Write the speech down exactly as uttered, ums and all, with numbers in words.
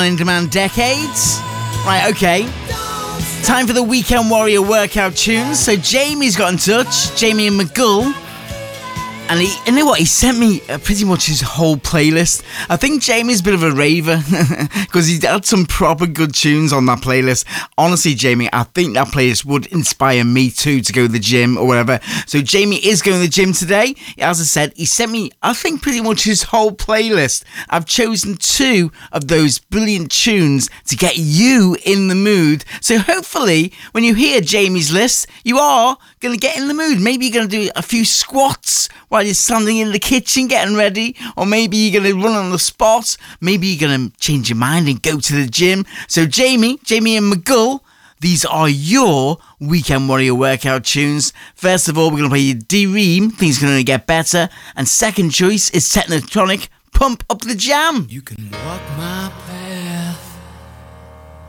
In demand decades. Right, okay. Time for the Weekend Warrior workout tunes. So Jamie's got in touch, Jamie and McGull. And he, you know what, he sent me uh, pretty much his whole playlist. I think Jamie's a bit of a raver because he had some proper good tunes on that playlist. Honestly, Jamie, I think that playlist would inspire me too to go to the gym or whatever. So Jamie is going to the gym today. As I said, he sent me, I think, pretty much his whole playlist. I've chosen two of those brilliant tunes to get you in the mood. So hopefully, when you hear Jamie's list, you are going to get in the mood. Maybe you're going to do a few squats while you're standing in the kitchen getting ready, or maybe you're going to run on the spot, maybe you're going to change your mind and go to the gym. So Jamie, Jamie and McGull, these are your Weekend Warrior workout tunes. First of all, we're going to play you D-Ream, Things Going to Get Better, and second choice is Technotronic, Pump Up the Jam. You can walk my path,